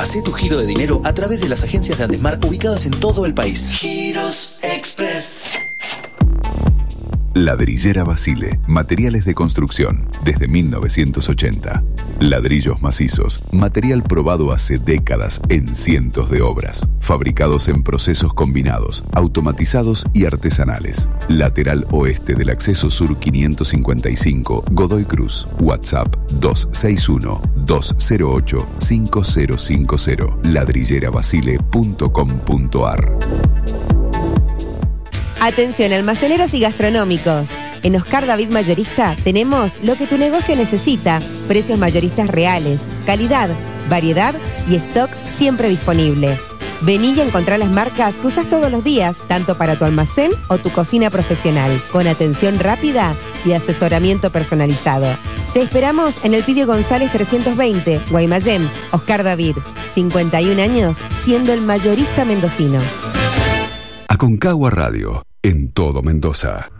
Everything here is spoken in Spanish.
Hacé tu giro de dinero a través de las agencias de Andesmar ubicadas en todo el país. Giros Express. Ladrillera Basile, materiales de construcción, desde 1980. Ladrillos macizos, material probado hace décadas en cientos de obras. Fabricados en procesos combinados, automatizados y artesanales. Lateral oeste del acceso sur 555, Godoy Cruz. WhatsApp 261-208-5050. ladrillerabasile.com.ar. Atención almaceneros y gastronómicos. En Oscar David Mayorista tenemos lo que tu negocio necesita. Precios mayoristas reales, calidad, variedad y stock siempre disponible. Vení y encontrá las marcas que usas todos los días, tanto para tu almacén o tu cocina profesional, con atención rápida y asesoramiento personalizado. Te esperamos en el Pidio González 320, Guaymallén, Oscar David. 51 años siendo el mayorista mendocino. Aconcagua Radio, en todo Mendoza.